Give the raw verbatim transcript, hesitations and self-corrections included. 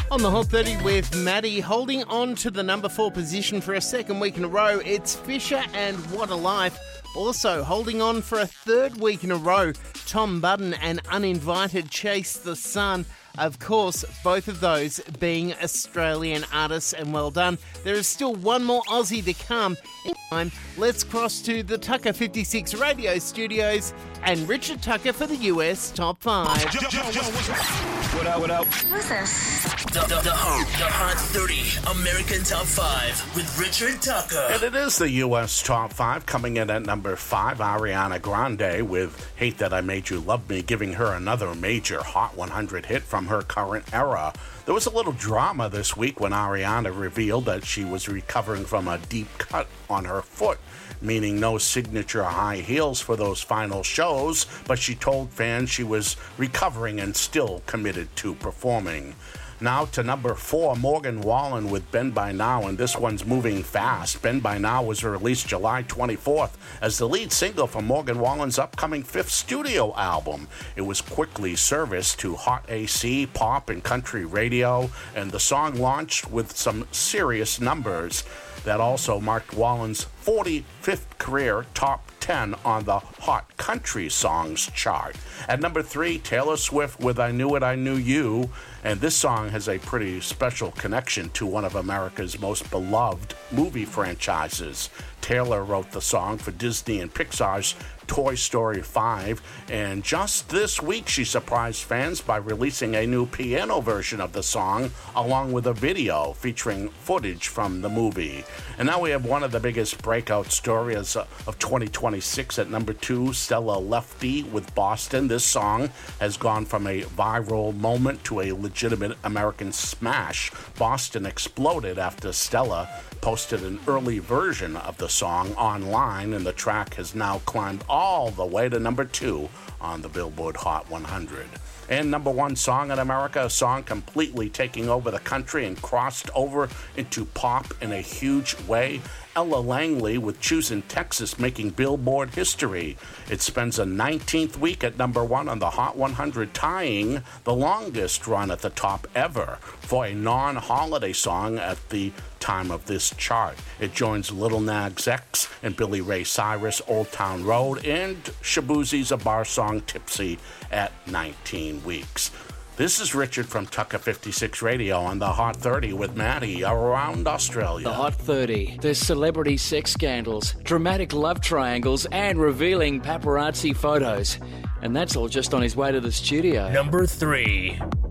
On the Hot thirty with Maddie, holding on to the number four position for a second week in a row, it's Fisher and What a Life. Also holding on for a third week in a row, Tom Budden and Uninvited Chase the Sun. Of course, both of those being Australian artists, and well done. There is still one more Aussie to come. In time, let's cross to the Tucker fifty-six radio studios and Richard Tucker for the U S Top five. Yo, yo, yo, what up, what up? Who's this? The, the, the, Hot, the Hot thirty American Top five with Richard Tucker. And it is the U S Top five. Coming in at number five, Ariana Grande with Hate That I Made You Love Me, giving her another major Hot one hundred hit from her current era. There was a little drama this week when Ariana revealed that she was recovering from a deep cut on her foot, meaning no signature high heels for those final shows, but she told fans she was recovering and still committed to performing. Now to number four, Morgan Wallen with Bend By Now, and this one's moving fast. Bend By Now was released July twenty-fourth as the lead single from Morgan Wallen's upcoming fifth studio album. It was quickly serviced to Hot A C, pop, and country radio, and the song launched with some serious numbers. That also marked Wallen's forty-fifth career top ten on the Hot Country Songs chart. At number three, Taylor Swift with I Knew It, I Knew You. And this song has a pretty special connection to one of America's most beloved movie franchises. Taylor wrote the song for Disney and Pixar's Toy Story five, and just this week she surprised fans by releasing a new piano version of the song along with a video featuring footage from the movie. And now we have one of the biggest breakout stories of twenty twenty-six at number two, Stella Lefty with Boston. This song has gone from a viral moment to a legitimate American smash. Boston exploded after Stella posted an early version of the song online, and the track has now climbed all the way to number two on the Billboard Hot one hundred. And number one song in America, a song completely taking over the country and crossed over into pop in a huge way. Ella Langley with Choosing Texas, making Billboard history. It spends a nineteenth week at number one on the Hot one hundred, tying the longest run at the top ever for a non-holiday song at the time of this chart. It joins Little Nas X and Billy Ray Cyrus' Old Town Road and Shaboozie's A Bar Song Tipsy at nineteen weeks. This is Richard from Tucker fifty-six Radio on the Hot thirty with Maddie around Australia. The Hot thirty. There's celebrity sex scandals, dramatic love triangles, and revealing paparazzi photos. And that's all just on his way to the studio. Number three.